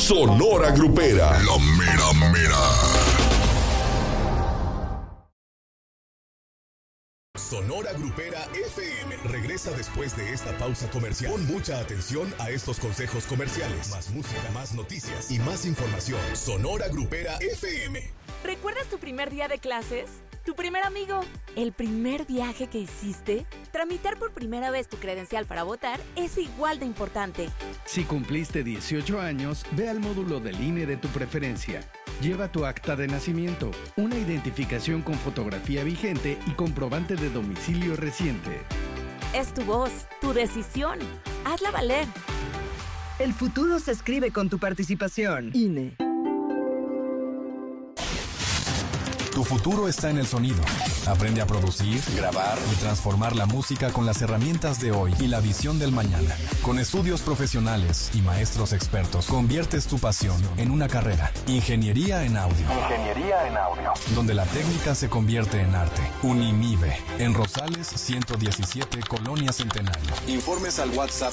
Sonora Grupera. La mera mera. Sonora Grupera FM regresa después de esta pausa comercial. Pon mucha atención a estos consejos comerciales. Más música, más noticias y más información. Sonora Grupera FM. ¿Recuerdas tu primer día de clases? ¿Tu primer amigo? ¿El primer viaje que hiciste? Tramitar por primera vez tu credencial para votar es igual de importante. Si cumpliste 18 años, ve al módulo del INE de tu preferencia. Lleva tu acta de nacimiento, una identificación con fotografía vigente y comprobante de domicilio reciente. Es tu voz, tu decisión. Hazla valer. El futuro se escribe con tu participación. INE. Tu futuro está en el sonido. Aprende a producir, grabar y transformar la música con las herramientas de hoy y la visión del mañana. Con estudios profesionales y maestros expertos, conviertes tu pasión en una carrera. Ingeniería en audio. Donde la técnica se convierte en arte. Unimive. En Rosales 117, Colonia Centenario. Informes al WhatsApp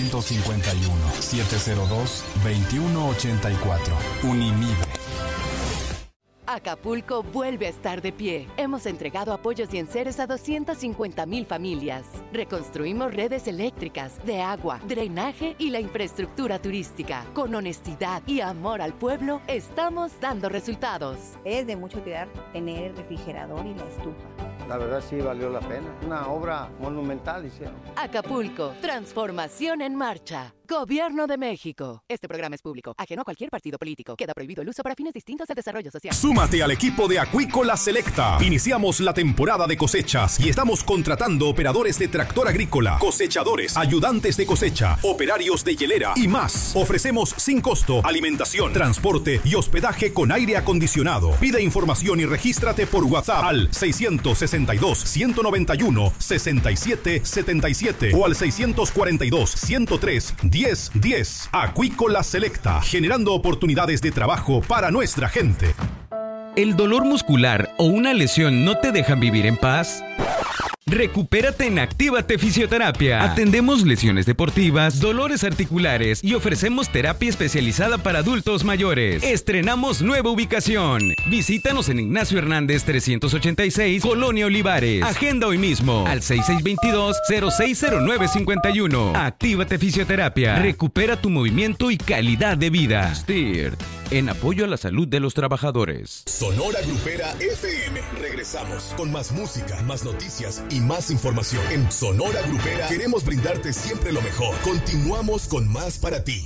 551-702-2184. Unimive. Acapulco vuelve a estar de pie. Hemos entregado apoyos y enseres a 250,000 familias. Reconstruimos redes eléctricas, de agua, drenaje y la infraestructura turística. Con honestidad y amor al pueblo, estamos dando resultados. Es de mucha utilidad tener el refrigerador y la estufa. La verdad sí valió la pena. Una obra monumental hicieron. Acapulco, transformación en marcha. Gobierno de México. Este programa es público, ajeno a cualquier partido político. Queda prohibido el uso para fines distintos al desarrollo social. Súmate al equipo de Acuícola Selecta. Iniciamos la temporada de cosechas y estamos contratando operadores de tractor agrícola, cosechadores, ayudantes de cosecha, operarios de hielera y más. Ofrecemos sin costo alimentación, transporte y hospedaje con aire acondicionado. Pide información y regístrate por WhatsApp al 662-191-6777 o al 642-103-1010. Acuícola Selecta, generando oportunidades de trabajo para nuestra gente. ¿El dolor muscular o una lesión no te dejan vivir en paz? Recupérate en Actívate Fisioterapia. Atendemos lesiones deportivas, dolores articulares y ofrecemos terapia especializada para adultos mayores. Estrenamos nueva ubicación. Visítanos en Ignacio Hernández 386, Colonia Olivares. Agenda hoy mismo al 6622-060951. Actívate Fisioterapia. Recupera tu movimiento y calidad de vida. STIRT, en apoyo a la salud de los trabajadores. Sonora Grupera FM. Regresamos con más música, más noticias y más información. En Sonora Grupera queremos brindarte siempre lo mejor. Continuamos con más para ti.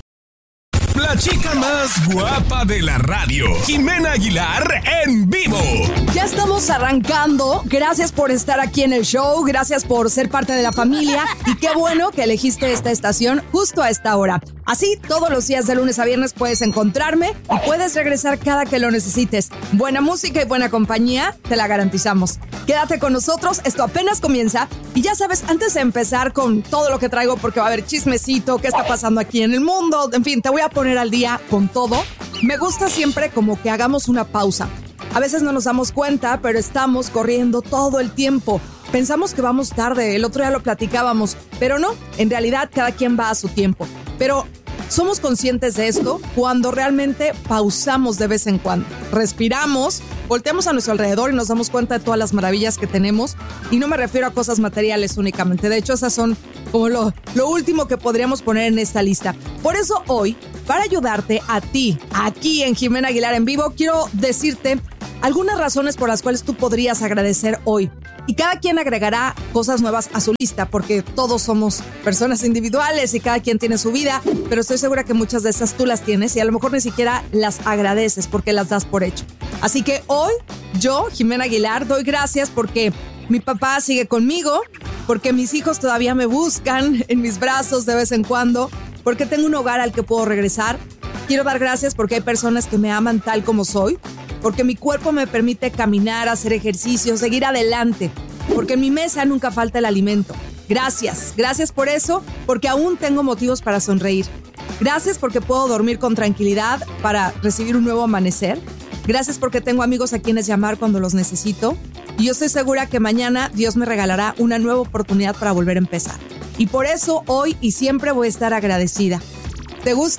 La chica más guapa de la radio, Jimena Aguilar en vivo. Ya estamos arrancando. Gracias por estar aquí en el show. Gracias por ser parte de la familia. Y qué bueno que elegiste esta estación justo a esta hora. Así, todos los días de lunes a viernes puedes encontrarme y puedes regresar cada que lo necesites. Buena música y buena compañía, te la garantizamos. Quédate con nosotros, esto apenas comienza. Y ya sabes, antes de empezar con todo lo que traigo, porque va a haber chismecito, qué está pasando aquí en el mundo, en fin, te voy a poner al día con todo. Me gusta siempre como que hagamos una pausa. A veces no nos damos cuenta, pero estamos corriendo todo el tiempo. Pensamos que vamos tarde, el otro día lo platicábamos, pero no, en realidad cada quien va a su tiempo. Pero somos conscientes de esto cuando realmente pausamos de vez en cuando. Respiramos, volteamos a nuestro alrededor y nos damos cuenta de todas las maravillas que tenemos. Y no me refiero a cosas materiales únicamente. De hecho, esas son como lo último que podríamos poner en esta lista. Por eso hoy, para ayudarte a ti, aquí en Jimena Aguilar en vivo, quiero decirte algunas razones por las cuales tú podrías agradecer hoy. Y cada quien agregará cosas nuevas a su lista, porque todos somos personas individuales y cada quien tiene su vida, pero estoy segura que muchas de esas tú las tienes y a lo mejor ni siquiera las agradeces porque las das por hecho. Así que hoy, yo, Jimena Aguilar, doy gracias porque mi papá sigue conmigo, porque mis hijos todavía me buscan en mis brazos de vez en cuando, porque tengo un hogar al que puedo regresar. Quiero dar gracias porque hay personas que me aman tal como soy, porque mi cuerpo me permite caminar, hacer ejercicio, seguir adelante, porque en mi mesa nunca falta el alimento. Gracias por eso, porque aún tengo motivos para sonreír. Gracias porque puedo dormir con tranquilidad para recibir un nuevo amanecer. Gracias porque tengo amigos a quienes llamar cuando los necesito. Y yo estoy segura que mañana Dios me regalará una nueva oportunidad para volver a empezar. Y por eso hoy y siempre voy a estar agradecida. ¿Te gusta?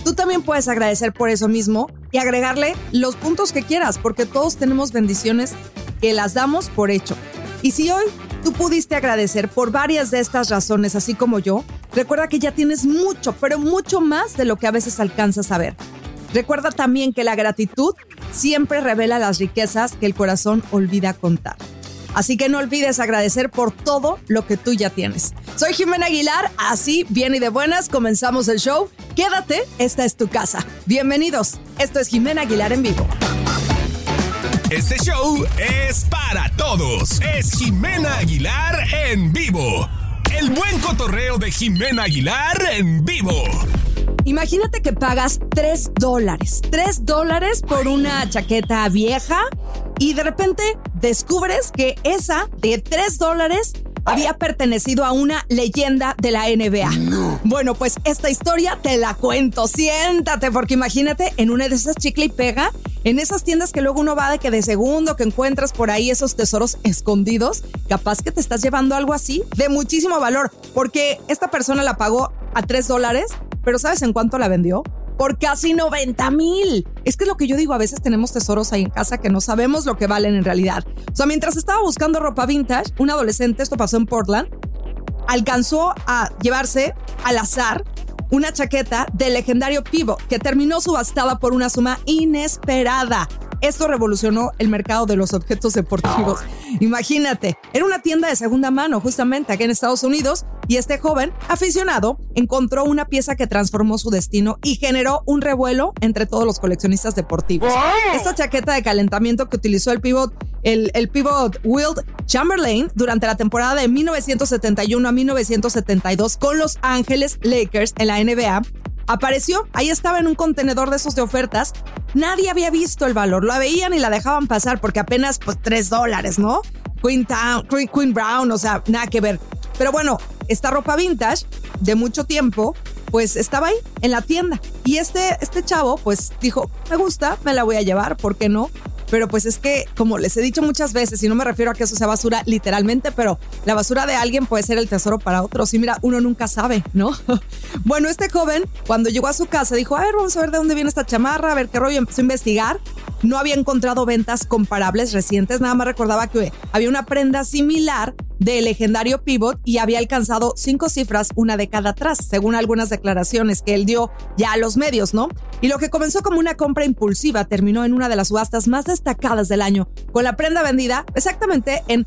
Tú también puedes agradecer por eso mismo y agregarle los puntos que quieras, porque todos tenemos bendiciones que las damos por hecho. Y si hoy tú pudiste agradecer por varias de estas razones, así como yo, recuerda que ya tienes mucho, pero mucho más de lo que a veces alcanzas a ver. Recuerda también que la gratitud siempre revela las riquezas que el corazón olvida contar. Así que no olvides agradecer por todo lo que tú ya tienes. Soy Jimena Aguilar, así, bien y de buenas, comenzamos el show. Quédate, esta es tu casa. Bienvenidos, esto es Jimena Aguilar en vivo. Este show es para todos. Es Jimena Aguilar en vivo. El buen cotorreo de Jimena Aguilar en vivo. Imagínate que pagas $3. $3 por una chaqueta vieja y de repente descubres que esa de $3 había pertenecido a una leyenda de la NBA. No. Bueno, pues esta historia te la cuento. Siéntate, porque imagínate en una de esas chicle y pega, en esas tiendas que luego uno va de que de segundo, que encuentras por ahí esos tesoros escondidos, capaz que te estás llevando algo así de muchísimo valor, porque esta persona la pagó a $3, pero ¿sabes en cuánto la vendió? Por casi 90,000. Es que es lo que yo digo, a veces tenemos tesoros ahí en casa que no sabemos lo que valen en realidad. O sea, mientras estaba buscando ropa vintage, un adolescente, esto pasó en Portland, alcanzó a llevarse al azar una chaqueta del legendario Pivot que terminó subastada por una suma inesperada. Esto revolucionó el mercado de los objetos deportivos. Imagínate, era una tienda de segunda mano justamente aquí en Estados Unidos y este joven aficionado encontró una pieza que transformó su destino y generó un revuelo entre todos los coleccionistas deportivos. Esta chaqueta de calentamiento que utilizó el Pivot Wilt Chamberlain durante la temporada de 1971 a 1972 con Los Ángeles Lakers en la NBA, apareció, ahí estaba en un contenedor de esos de ofertas. Nadie había visto el valor, la veían y la dejaban pasar porque apenas pues $3, ¿no? Queen Brown, o sea, nada que ver. Pero bueno, esta ropa vintage de mucho tiempo pues estaba ahí en la tienda y este chavo pues dijo, me gusta, me la voy a llevar, ¿por qué no? Pero pues es que, como les he dicho muchas veces, y no me refiero a que eso sea basura literalmente, pero la basura de alguien puede ser el tesoro para otros. Y mira, uno nunca sabe, ¿no? Bueno, este joven, cuando llegó a su casa, dijo, a ver, vamos a ver de dónde viene esta chamarra, a ver qué rollo. Empezó a investigar. No había encontrado ventas comparables recientes, nada más recordaba que había una prenda similar del legendario Pivot y había alcanzado 5 cifras una década atrás, según algunas declaraciones que él dio ya a los medios, ¿no? Y lo que comenzó como una compra impulsiva terminó en una de las subastas más destacadas del año, con la prenda vendida exactamente en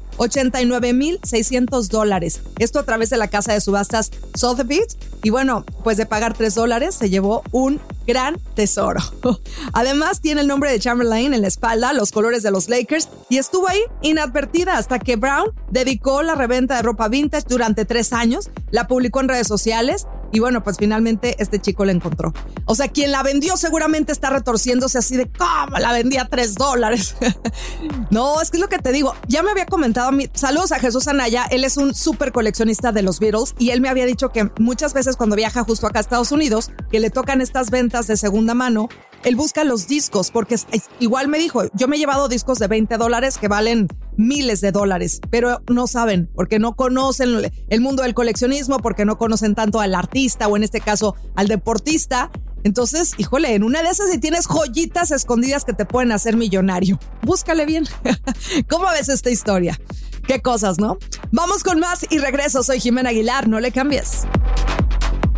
$89,600. Esto a través de la casa de subastas Sotheby's. Y bueno, pues de pagar $3 se llevó un gran tesoro. Además, tiene el nombre de Chamberlain en la espalda, los colores de los Lakers, y estuvo ahí inadvertida hasta que Brown dedicó la reventa de ropa vintage durante 3 años, la publicó en redes sociales y bueno, pues finalmente este chico la encontró. O sea, quien la vendió seguramente está retorciéndose así de ¿cómo la vendía a $3? No, es que es lo que te digo. Ya me había comentado, saludos a Jesús Anaya, él es un súper coleccionista de los Beatles y él me había dicho que muchas veces cuando viaja justo acá a Estados Unidos, que le tocan estas ventas de segunda mano, él busca los discos porque igual me dijo, yo me he llevado discos de $20 que valen miles de dólares, pero no saben porque no conocen el mundo del coleccionismo, porque no conocen tanto al artista o en este caso al deportista. Entonces, híjole, en una de esas si tienes joyitas escondidas que te pueden hacer millonario. Búscale bien. ¿Cómo ves esta historia? Qué cosas, ¿no? Vamos con más y regreso. Soy Jimena Aguilar, no le cambies.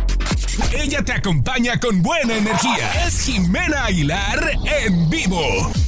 Ella te acompaña con buena energía. Es Jimena Aguilar en vivo.